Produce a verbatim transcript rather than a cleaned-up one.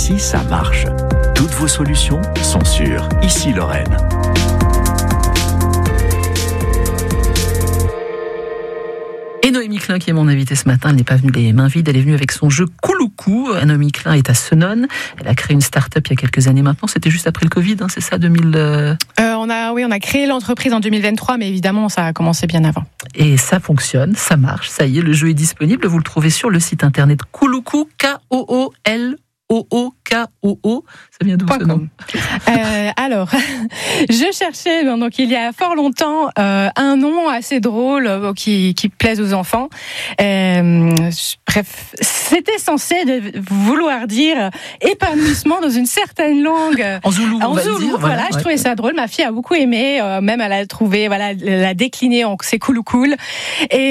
ici, ça marche. Toutes vos solutions sont sur Ici Lorraine. Et Noémie Klein, qui est mon invitée ce matin, elle n'est pas venue les mains vides, elle est venue avec son jeu Kouloukou. Noémie Klein est à Senones, elle a créé une start-up il y a quelques années maintenant, c'était juste après le Covid, hein, c'est ça, deux mille... Euh, on a, oui, on a créé l'entreprise en deux mille vingt-trois, mais évidemment, ça a commencé bien avant. Et ça fonctionne, ça marche, ça y est, le jeu est disponible, vous le trouvez sur le site internet Kouloukou, K O O L O O K O O. Ça vient d'où ce nom ? euh, Alors, je cherchais, donc il y a fort longtemps, euh, un nom assez drôle euh, qui, qui plaise aux enfants. Euh, bref, c'était censé de vouloir dire épanouissement dans une certaine langue. En zoulou, en on va zoulou, dire, voilà, voilà, je ouais. trouvais ça drôle. Ma fille a beaucoup aimé, euh, même elle a trouvé, voilà, elle l'a décliné en c'est cool ou cool. Et